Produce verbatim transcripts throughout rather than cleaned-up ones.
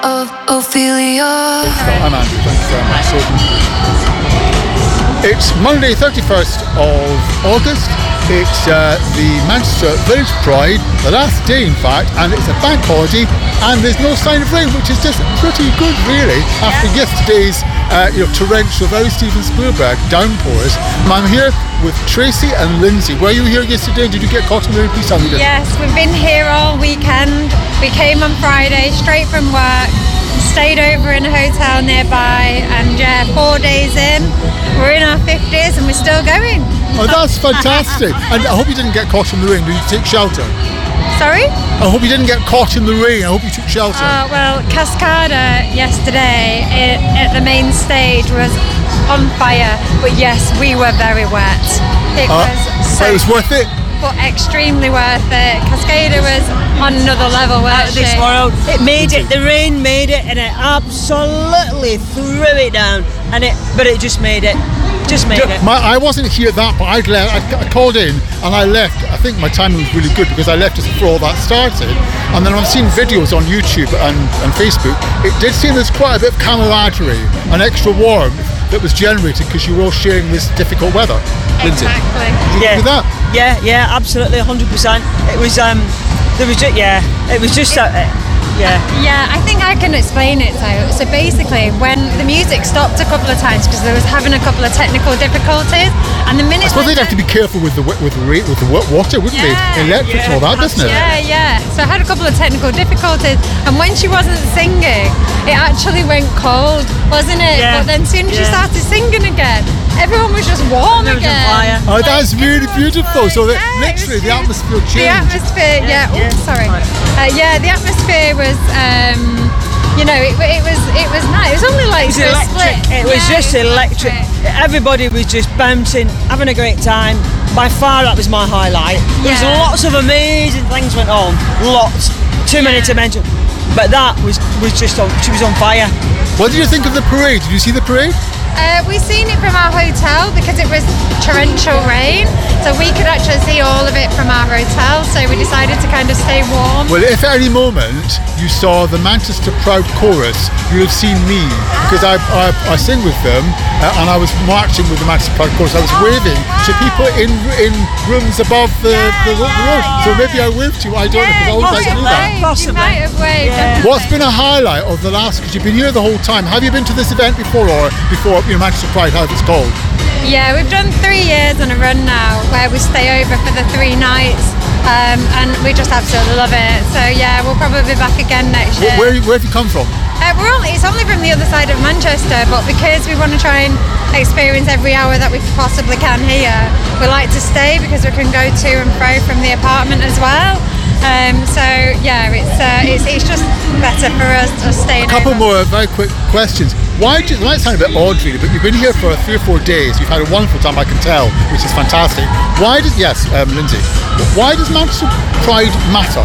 of Ophelia. I'm Andrew, thank you very much. So, it's Monday, thirty-first of August. It's uh, the Manchester Village Pride, the last day in fact, and it's a bank holiday, and there's no sign of rain, which is just pretty good really, after yeah. yesterday's uh, you know, torrential, very Steven Spielberg downpours. I'm here with Tracy and Lindsay. Were you here yesterday? Did you get caught in the rain? Please tell me that. Yes, we've been here all weekend. We came on Friday straight from work, stayed over in a hotel nearby, and yeah, four days in, we're in our fifties and we're still going. Oh, that's fantastic. And I hope you didn't get caught in the rain. Did you take shelter? Sorry? I hope you didn't get caught in the rain. I hope you took shelter. Uh, well, Cascada yesterday it, at the main stage was on fire, but yes, we were very wet. It uh, was so it was worth it? But extremely worth it. Cascada was on another level, wasn't Out of this she? world. It made it. The rain made it, and it absolutely threw it down. And it, but it just made it. Just made it. My, I wasn't here at that, but I'd left, I, I called in and I left. I think my timing was really good because I left just before all that started. And then I've seen videos on YouTube and, and Facebook. It did seem there's quite a bit of camaraderie and extra warmth that was generated because you were all sharing this difficult weather. Lindsay, Exactly. did you Yeah. do that? Yeah, yeah, absolutely, one hundred percent. It was, um, there was just, yeah, it was just, uh, yeah. Yeah, I think I can explain it though. So basically, when the music stopped a couple of times because there was having a couple of technical difficulties, and the minute I suppose they'd have to be careful with the with the rate with the water, wouldn't Yeah, they? Electrics and all that, doesn't it? Yeah, yeah. So I had a couple of technical difficulties, and when she wasn't singing, it actually went cold, wasn't it? Yeah, But then soon as she yeah. started singing again, everyone was just warm Everyone was on again. fire. Oh, that's really beautiful. So that Yeah, it literally was the beautiful. atmosphere The changed. atmosphere, yeah. Yeah, Oh, yeah. sorry. Uh, yeah, the atmosphere was, um, you know, it, it was, it was nice. It was only like It was for a electric. split. It was Yeah, just electric. Everybody was just bouncing, having a great time. By far, that was my highlight. There was Yeah. lots of amazing things went on. Lots. Too many to mention. But that was was just on. She was on fire. What did you think of the parade? Did you see the parade? Uh, we seen it from our hotel because it was torrential rain, so we could actually see all of it from our hotel. So we decided to kind of stay warm. Well, if at any moment you saw the Manchester Proud Chorus, you'll have seen me because I, I I sing with them uh, and I was marching with the Manchester Proud Chorus. I was Oh, waving to wow. people in in rooms above the, Yeah, the, the yeah, road. So yeah. maybe I waved to you. I don't know because I always like to do that. waved. Possibly. You might have waved. Yeah. definitely. What's been a highlight of the last? Because you've been here the whole time. Have you been to this event before, or before you know Manchester Pride, how it's called? Yeah, we've done three years on a run now where we stay over for the three nights, um, and we just absolutely love it. So yeah, we'll probably be back again next year. Where, where have you come from? Uh, we're only, it's only from the other side of Manchester, but because we want to try and experience every hour that we possibly can here, we like to stay because we can go to and fro from the apartment as well. Um, so yeah, it's, uh, it's it's just better for us to stay. A couple more very quick questions. Why do, it might sound a bit odd really, but you've been here for three or four days. You've had a wonderful time, I can tell, which is fantastic. Why does yes, um, Lindsay? Why does Manchester Pride matter?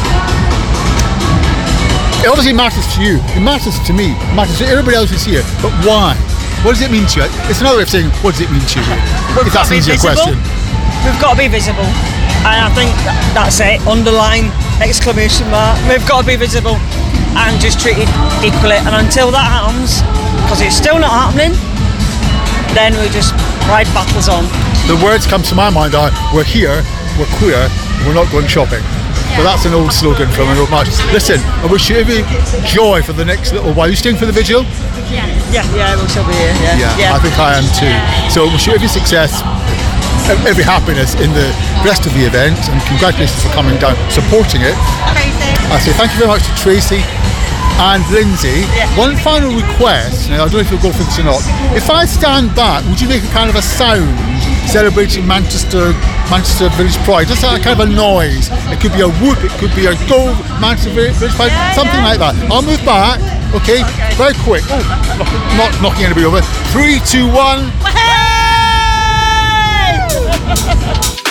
It obviously matters to you. It matters to me. It matters to everybody else who's here. But why? What does it mean to you? It's another way of saying, what does it mean to you? We've If that's got an to be easier visible. question. We've got to be visible, and I think that's it. Underline exclamation mark. We've got to be visible and just treated equally. And until that happens, because it's still not happening, then we just ride battles on. The words come to my mind are, we're here, we're queer, we're not going shopping. But that's an old slogan from an old march. Listen, I wish you every joy for the next little while. Are you staying for the vigil? Yeah, yeah, we'll still be here. Yeah, Yeah, I think I am too. So wish you every success, every happiness in the rest of the event, and congratulations for coming down, supporting it. Crazy. I say thank you very much to Tracy and Lindsay. Yeah. One final request, now I don't know if you'll go for this or not. If I stand back, would you make a kind of a sound celebrating Manchester Manchester Village Pride? Just a kind of a noise. It could be a whoop, it could be a go Manchester Village Pride, Yeah, something yeah. like that. I'll move back, okay? Very quick. Oh, not knocking anybody over. Three, two, one. Hey!